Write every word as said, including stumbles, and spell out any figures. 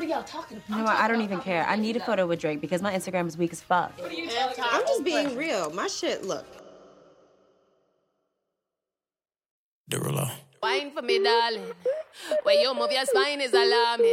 What are y'all talking about? You know what? I don't even care. I need a photo with Drake because my Instagram is weak as fuck. What are you talking about? I'm just being real. My shit, look. Derulo. Wine for me, darling. When you move your spine is alarming.